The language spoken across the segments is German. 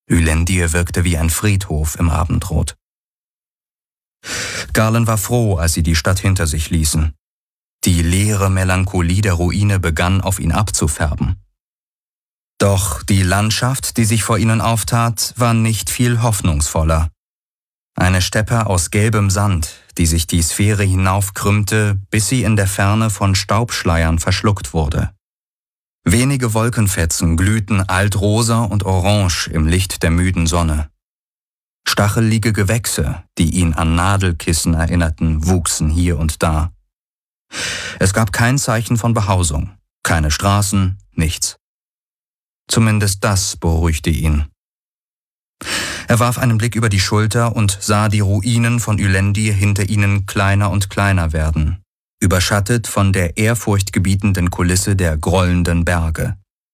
Ylendir wirkte wie ein Friedhof im Abendrot. Garland war froh, als sie die Stadt hinter sich ließen. Die leere Melancholie der Ruine begann auf ihn abzufärben. Doch die Landschaft, die sich vor ihnen auftat, war nicht viel hoffnungsvoller. Eine Steppe aus gelbem Sand, die sich die Sphäre hinaufkrümmte, bis sie in der Ferne von Staubschleiern verschluckt wurde. Wenige Wolkenfetzen glühten altrosa und orange im Licht der müden Sonne. Stachelige Gewächse, die ihn an Nadelkissen erinnerten, wuchsen hier und da. Es gab kein Zeichen von Behausung, keine Straßen, nichts. Zumindest das beruhigte ihn. Er warf einen Blick über die Schulter und sah die Ruinen von Ylendir hinter ihnen kleiner und kleiner werden, überschattet von der ehrfurchtgebietenden Kulisse der grollenden Berge.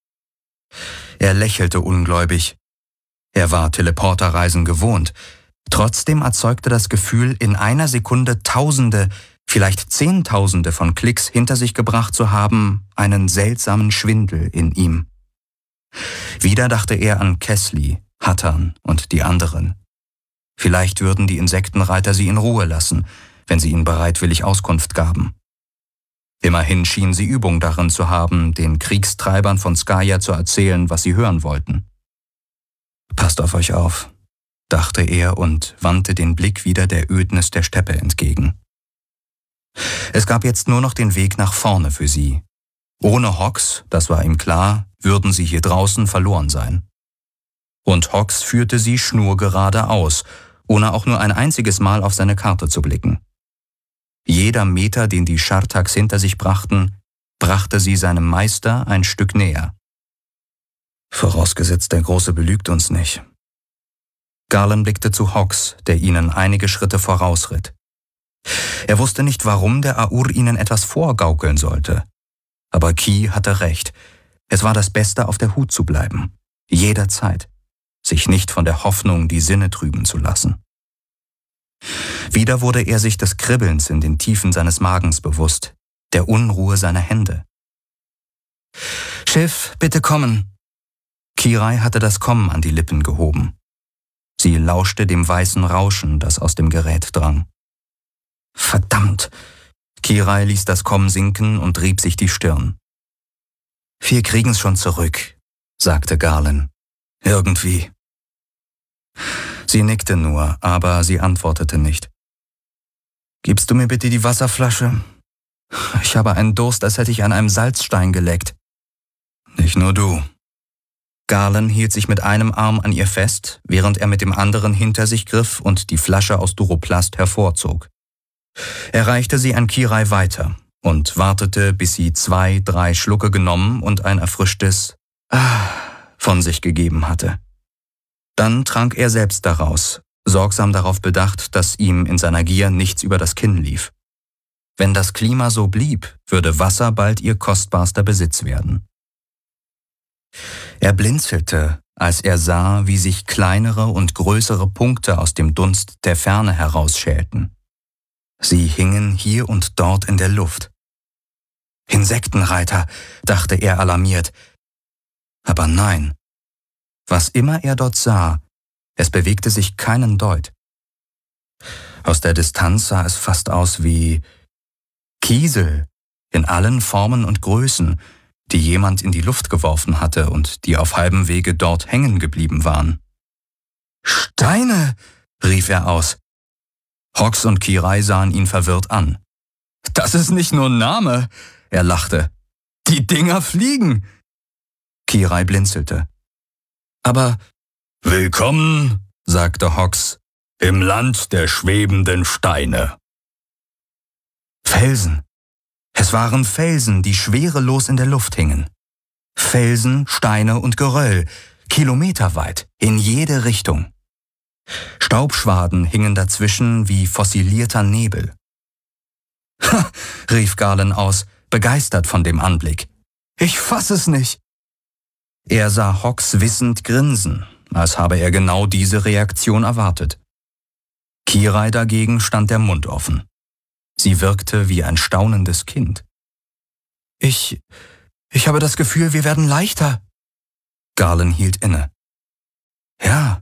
Er lächelte ungläubig. Er war Teleporterreisen gewohnt. Trotzdem erzeugte das Gefühl, in einer Sekunde Tausende, vielleicht Zehntausende von Klicks hinter sich gebracht zu haben, einen seltsamen Schwindel in ihm. Wieder dachte er an Kesli, Hattan und die anderen. Vielleicht würden die Insektenreiter sie in Ruhe lassen, wenn sie ihnen bereitwillig Auskunft gaben. Immerhin schienen sie Übung darin zu haben, den Kriegstreibern von Skaya zu erzählen, was sie hören wollten. »Passt auf euch auf«, dachte er und wandte den Blick wieder der Ödnis der Steppe entgegen. Es gab jetzt nur noch den Weg nach vorne für sie. Ohne Hox, das war ihm klar, würden sie hier draußen verloren sein. Und Hox führte sie schnurgerade aus, ohne auch nur ein einziges Mal auf seine Karte zu blicken. Jeder Meter, den die Shartaks hinter sich brachten, brachte sie seinem Meister ein Stück näher. Vorausgesetzt, der Große belügt uns nicht. Garland blickte zu Hox, der ihnen einige Schritte vorausritt. Er wusste nicht, warum der Aur ihnen etwas vorgaukeln sollte. Aber Ki hatte recht. Es war das Beste, auf der Hut zu bleiben. Jederzeit. Sich nicht von der Hoffnung, die Sinne trüben zu lassen. Wieder wurde er sich des Kribbelns in den Tiefen seines Magens bewusst, der Unruhe seiner Hände. »Schiff, bitte kommen!« Kirai hatte das Kommen an die Lippen gehoben. Sie lauschte dem weißen Rauschen, das aus dem Gerät drang. »Verdammt!« Kirai ließ das Kommen sinken und rieb sich die Stirn. »Wir kriegen's schon zurück«, sagte Garland. »Irgendwie.« Sie nickte nur, aber sie antwortete nicht. »Gibst du mir bitte die Wasserflasche? Ich habe einen Durst, als hätte ich an einem Salzstein geleckt.« »Nicht nur du.« Garland hielt sich mit einem Arm an ihr fest, während er mit dem anderen hinter sich griff und die Flasche aus Duroplast hervorzog. Er reichte sie an Kirai weiter und wartete, bis sie 2, 3 Schlucke genommen und ein erfrischtes von sich gegeben hatte. Dann trank er selbst daraus, sorgsam darauf bedacht, dass ihm in seiner Gier nichts über das Kinn lief. Wenn das Klima so blieb, würde Wasser bald ihr kostbarster Besitz werden. Er blinzelte, als er sah, wie sich kleinere und größere Punkte aus dem Dunst der Ferne herausschälten. Sie hingen hier und dort in der Luft. »Insektenreiter«, dachte er alarmiert. Aber nein. Was immer er dort sah, es bewegte sich keinen Deut. Aus der Distanz sah es fast aus wie Kiesel in allen Formen und Größen, die jemand in die Luft geworfen hatte und die auf halbem Wege dort hängen geblieben waren. »Steine«, rief er aus. Hox und Kirai sahen ihn verwirrt an. »Das ist nicht nur ein Name«, er lachte. »Die Dinger fliegen!« Kirai blinzelte. »Aber...« »Willkommen«, sagte Hox, »im Land der schwebenden Steine.« Felsen. Es waren Felsen, die schwerelos in der Luft hingen. Felsen, Steine und Geröll, kilometerweit, in jede Richtung. Staubschwaden hingen dazwischen wie fossilierter Nebel. »Ha«, rief Garland aus, begeistert von dem Anblick. »Ich fass es nicht!« Er sah Hox wissend grinsen, als habe er genau diese Reaktion erwartet. Kirai dagegen stand der Mund offen. Sie wirkte wie ein staunendes Kind. Ich habe das Gefühl, wir werden leichter.« Garland hielt inne. »Ja,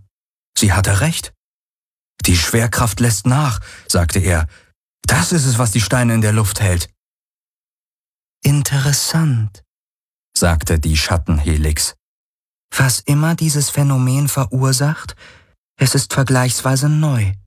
Sie hatte recht. Die Schwerkraft lässt nach, sagte er. Das ist es, was die Steine in der Luft hält. Interessant, sagte die Schattenhelix. Was immer dieses Phänomen verursacht, es ist vergleichsweise neu.